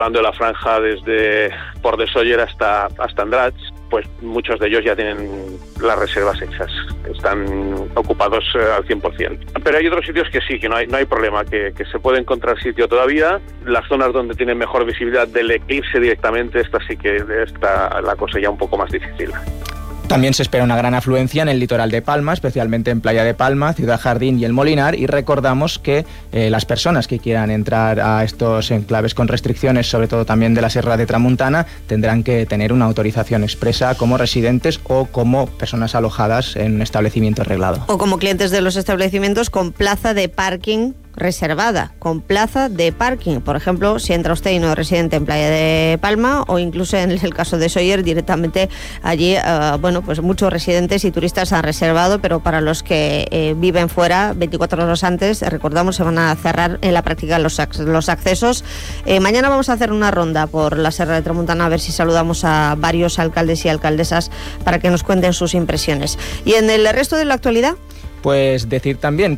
dando la franja desde Port de Sóller hasta Andratx, pues muchos de ellos ya tienen las reservas hechas, están ocupados al 100%. Pero hay otros sitios que sí, que no hay problema, que se puede encontrar sitio todavía. Las zonas donde tienen mejor visibilidad del eclipse directamente, esta sí que está la cosa ya un poco más difícil. También se espera una gran afluencia en el litoral de Palma, especialmente en Playa de Palma, Ciudad Jardín y El Molinar, y recordamos que las personas que quieran entrar a estos enclaves con restricciones, sobre todo también de la Serra de Tramuntana, tendrán que tener una autorización expresa como residentes o como personas alojadas en un establecimiento arreglado. O como clientes de los establecimientos con plaza de parking reservada, con plaza de parking. Por ejemplo, si entra usted y no es residente en Playa de Palma, o incluso en el caso de Sóller, directamente allí, pues muchos residentes y turistas han reservado, pero para los que viven fuera, 24 horas antes, recordamos, se van a cerrar en la práctica los accesos. Mañana vamos a hacer una ronda por la Serra de Tramuntana, a ver si saludamos a varios alcaldes y alcaldesas para que nos cuenten sus impresiones. ¿Y en el resto de la actualidad? Pues decir también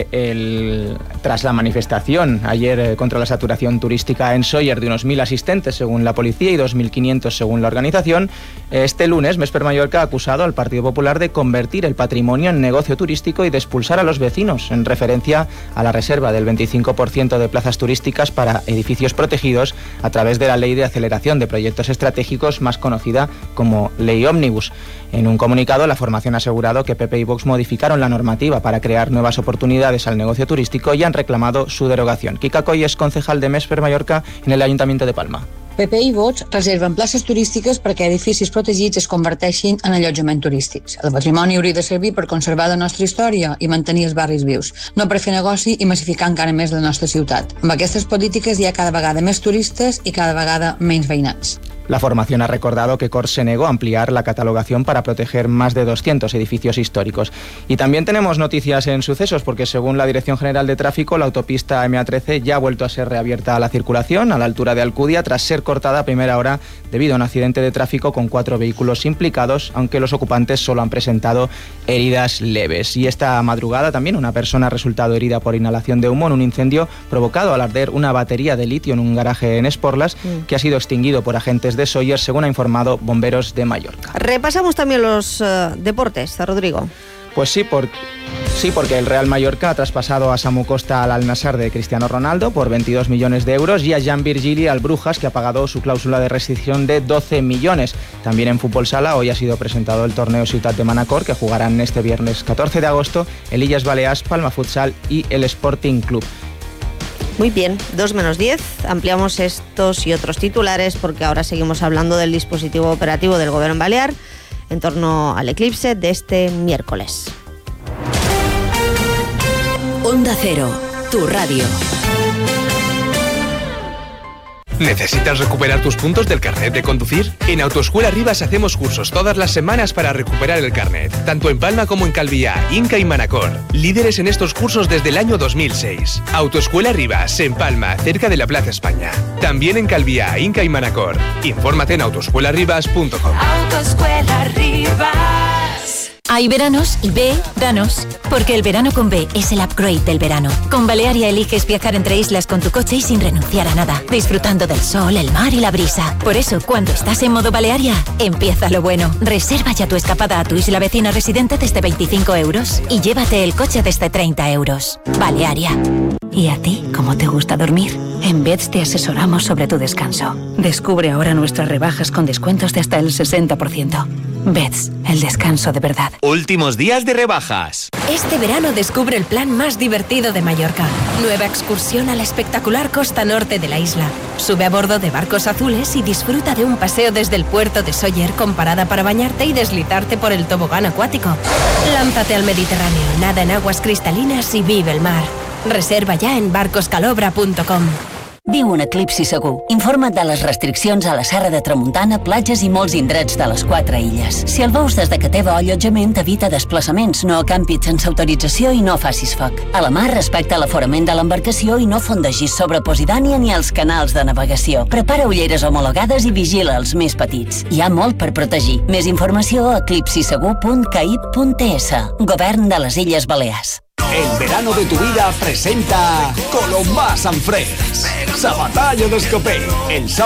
que tras la manifestación ayer contra la saturación turística en Sóller de unos 1.000 asistentes según la policía y 2.500 según la organización, este lunes Mesper Mallorca ha acusado al Partido Popular de convertir el patrimonio en negocio turístico y de expulsar a los vecinos, en referencia a la reserva del 25% de plazas turísticas para edificios protegidos a través de la Ley de Aceleración de Proyectos Estratégicos, más conocida como Ley Ómnibus. En un comunicado, la formación ha asegurado que PP y Vox modificaron la normativa para crear nuevas oportunidades al negocio turístico y han reclamado su derogación. Kika Coll és concejal de Mesper Mallorca en el Ayuntamiento de Palma. PP i Vox reserven places turístiques perquè edificis protegits es converteixin en allotjament turístics. El patrimoni hauria de servir per conservar la nostra història i mantenir els barris vius, no per fer negoci i massificar encara més la nostra ciutat. Amb aquestes polítiques hi ha cada vegada més turistes i cada vegada menys veïnats. La formación ha recordado que Cors se negó a ampliar la catalogación para proteger más de 200 edificios históricos. Y también tenemos noticias en sucesos, porque según la Dirección General de Tráfico, la autopista MA13 ya ha vuelto a ser reabierta a la circulación a la altura de Alcudia, tras ser cortada a primera hora debido a un accidente de tráfico con 4 vehículos implicados, aunque los ocupantes solo han presentado heridas leves. Y esta madrugada también una persona ha resultado herida por inhalación de humo en un incendio provocado al arder una batería de litio en un garaje en Esporlas, que ha sido extinguido por agentes de Sóller, según ha informado Bomberos de Mallorca. Repasamos también los deportes, Rodrigo. Pues sí, porque el Real Mallorca ha traspasado a Samu Costa al Al-Nassr de Cristiano Ronaldo por 22 millones de euros y a Jan Virgili al Brujas, que ha pagado su cláusula de rescisión de 12 millones. También en fútbol sala hoy ha sido presentado el torneo Ciutat de Manacor, que jugarán este viernes 14 de agosto el Illes Balears, Palma Futsal y el Sporting Club. Muy bien, 2:10, ampliamos estos y otros titulares porque ahora seguimos hablando del dispositivo operativo del Gobierno Balear en torno al eclipse de este miércoles. Onda Cero, tu radio. ¿Necesitas recuperar tus puntos del carnet de conducir? En Autoescuela Rivas hacemos cursos todas las semanas para recuperar el carnet, tanto en Palma como en Calviá, Inca y Manacor. Líderes en estos cursos desde el año 2006. Autoescuela Rivas, en Palma, cerca de la Plaza España. También en Calviá, Inca y Manacor. Infórmate en autoescuelarribas.com. Autoescuela Rivas. Hay veranos y B, danos. Porque el verano con B es el upgrade del verano. Con Balearia eliges viajar entre islas con tu coche y sin renunciar a nada. Disfrutando del sol, el mar y la brisa. Por eso, cuando estás en modo Balearia, empieza lo bueno. Reserva ya tu escapada a tu isla vecina residente desde 25 euros y llévate el coche desde 30 euros. Balearia. ¿Y a ti, cómo te gusta dormir? En Beds te asesoramos sobre tu descanso. Descubre ahora nuestras rebajas con descuentos de hasta el 60%. Beds, el descanso de verdad. Últimos días de rebajas. Este verano descubre el plan más divertido de Mallorca. Nueva excursión a la espectacular costa norte de la isla. Sube a bordo de barcos azules y disfruta de un paseo desde el puerto de Sóller con parada para bañarte y deslizarte por el tobogán acuático. Lánzate al Mediterráneo, nada en aguas cristalinas y vive el mar. Reserva ja en barcoscalobra.com. Viu un eclipsi segur. Informa't de les restriccions a la Serra de Tramuntana, platges i molts indrets de les 4 illes. Si el veus des de que teva allotjament, evita desplaçaments, no acampis sense autorització i no facis foc. A la mar, respecta l'aforament de l'embarcació i no fondegis sobre Posidònia ni els canals de navegació. Prepara ulleres homologades i vigila els més petits. Hi ha molt per protegir. Més informació a eclipsisegur.caip.ts. Govern de les Illes Balears. El verano de tu vida presenta Colombà Sanfrés. La batalla d'Escopé. El